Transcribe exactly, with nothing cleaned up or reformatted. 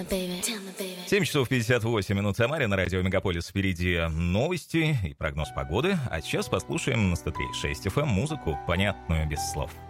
семь часов пятьдесят восемь минут в Самаре, на радио Мегаполис впереди новости и прогноз погоды. А сейчас послушаем на сто три и шесть эф эм музыку, понятную без слов.